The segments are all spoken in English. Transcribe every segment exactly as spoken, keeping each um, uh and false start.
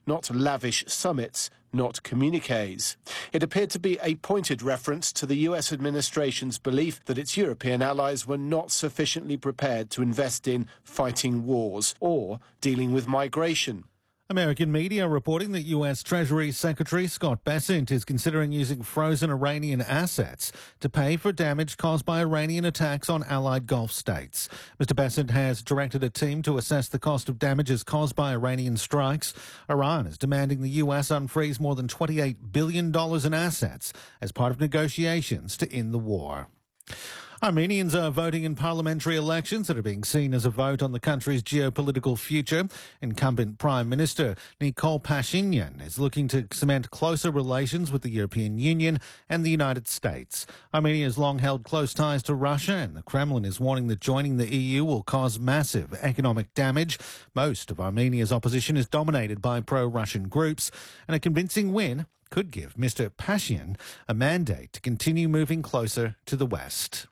not lavish summits, not communiques. It appeared to be a pointed reference to the U S administration's belief that its European allies were not sufficiently prepared to invest in fighting wars or dealing with migration. American media reporting that U S Treasury Secretary Scott Bessent is considering using frozen Iranian assets to pay for damage caused by Iranian attacks on allied Gulf states. Mister Bessent has directed a team to assess the cost of damages caused by Iranian strikes. Iran is demanding the U S unfreeze more than twenty-eight billion dollars in assets as part of negotiations to end the war. Armenians are voting in parliamentary elections that are being seen as a vote on the country's geopolitical future. Incumbent Prime Minister Nikol Pashinyan is looking to cement closer relations with the European Union and the United States. Armenia has long held close ties to Russia, and the Kremlin is warning that joining the E U will cause massive economic damage. Most of Armenia's opposition is dominated by pro-Russian groups, and a convincing win could give Mister Pashinyan a mandate to continue moving closer to the West.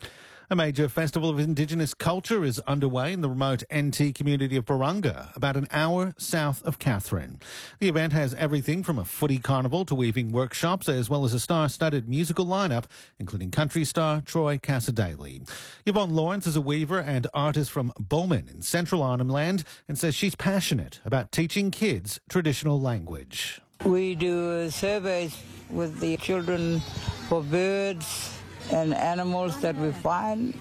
A major festival of Indigenous culture is underway in the remote N T community of Barunga, about an hour south of Katherine. The event has everything from a footy carnival to weaving workshops, as well as a star-studded musical lineup, including country star Troy Cassadaly. Yvonne Lawrence is a weaver and artist from Bowman in central Arnhem Land and says she's passionate about teaching kids traditional language. We do surveys with the children for birds and animals that we find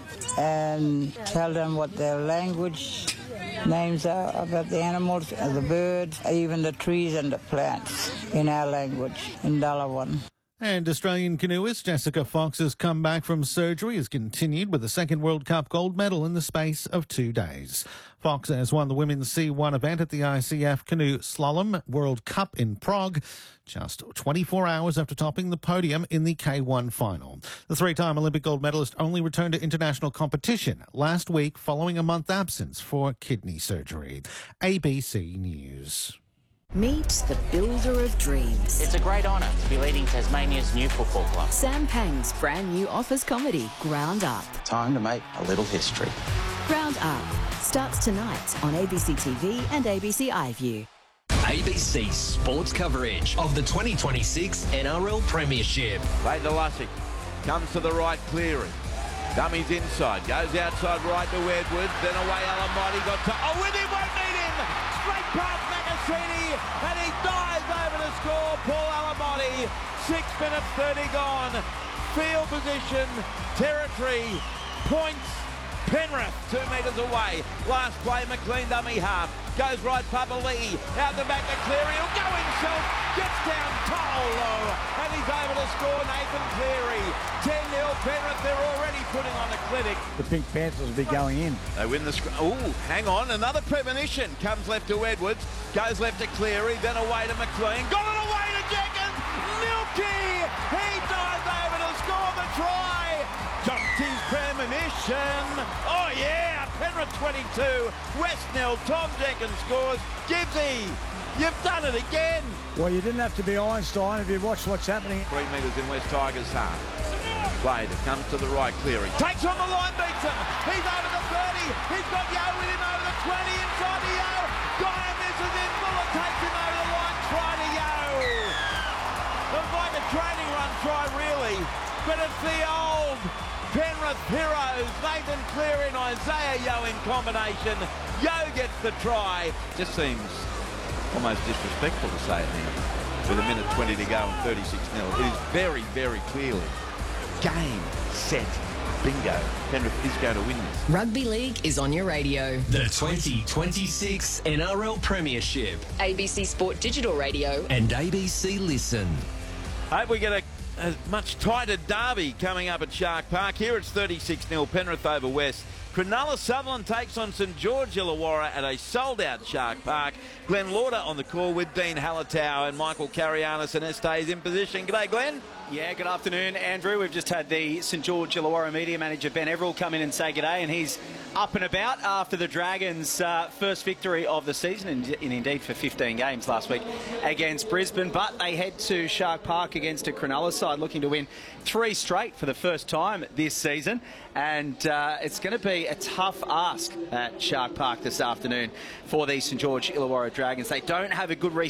and tell them what their language names are about the animals, the birds, even the trees and the plants in our language, in Dalawan. And Australian canoeist Jessica Fox's comeback from surgery has continued with a second World Cup gold medal in the space of two days. Fox has won the women's C one event at the I C F Canoe Slalom World Cup in Prague, just twenty-four hours after topping the podium in the K one final. The three-time Olympic gold medalist only returned to international competition last week following a month absence for kidney surgery. A B C News. Meet the builder of dreams. It's a great honour to be leading Tasmania's new football club. Sam Pang's brand new office comedy, Ground Up. Time to make a little history. Ground Up starts tonight on A B C T V and A B C iView. A B C sports coverage of the twenty twenty-six N R L Premiership. Late to Lussick, comes to the right clearing. Dummies inside, goes outside right to Edwards, then away Alamoti, got to, oh, with him, won't need him! Straight past Magasini, and he dives over to score, Paul Alamoti. Six minutes thirty gone. Field position, territory, points, Penrith, two metres away. Last play, McLean dummy half. Goes right, Papali, out the back to Cleary, he'll go himself, gets down Tolo, and he's able to score Nathan Cleary. ten nil Penrith, they're already putting on a clinic. The Pink Panthers will be going in. They win the scrum. Oh, hang on, another premonition. Comes left to Edwards, goes left to Cleary, then away to McLean, got it away to Jenkins, Milky, he dives over to score the try. Just his premonition. Oh yeah, Penrith twenty-two, West nil, Tom Jenkins scores. Gibbsy, you've done it again. Well, you didn't have to be Einstein if you watched what's happening. Three metres in West Tigers' half. Played, it comes to the right, Cleary. Takes on the line, beats him. He's over the thirty. He's got Yo with him over the twenty. Inside to Yo. Guy misses in. Fuller takes him over the line. Try to Yo. It was like a training run try, really. But it's the old Penrith heroes, Nathan Cleary and Isaiah Yo in combination. Yo gets the try. Just seems almost disrespectful to say it now. With a minute twenty to go and thirty-six nil. It is very, very clearly game, set, bingo. Penrith is going to win this. Rugby League is on your radio. The twenty twenty-six N R L Premiership. A B C Sport Digital Radio. And A B C Listen. Hope we get a A much tighter derby coming up at Shark Park. Here it's thirty-six nil Penrith over West. Cronulla Sutherland takes on St George Illawarra at a sold-out Shark Park. Glenn Lauder on the call with Dean Hallertau and Michael Carianis and Estes in position. G'day, Glenn. Yeah, good afternoon, Andrew. We've just had the St George Illawarra media manager, Ben Everill, come in and say g'day, and he's up and about after the Dragons' uh, first victory of the season, and, and indeed for fifteen games last week against Brisbane. But they head to Shark Park against a Cronulla side looking to win three straight for the first time this season. And uh, it's going to be a tough ask at Shark Park this afternoon for the St George Illawarra Dragons. They don't have a good recent